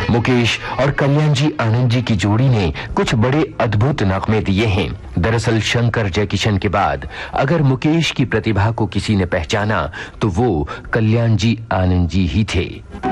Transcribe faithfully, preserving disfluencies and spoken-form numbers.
मुकेश और कल्याण जी आनंद जी की जोड़ी ने कुछ बड़े अद्भुत नगमे दिए हैं। दरअसल शंकर जयकिशन के बाद अगर मुकेश की प्रतिभा को किसी ने पहचाना तो वो कल्याण जी आनंद जी ही थे।